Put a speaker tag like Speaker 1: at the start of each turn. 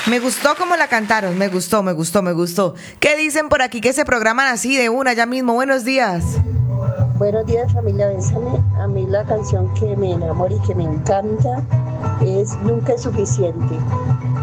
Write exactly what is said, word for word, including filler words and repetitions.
Speaker 1: Me gustó como la cantaron, me gustó, me gustó, me gustó. ¿Qué dicen por aquí que se programan así de una ya mismo? Buenos días.
Speaker 2: Buenos días, familia Bésame. A mí la canción que me enamora y que me encanta es Nunca es suficiente.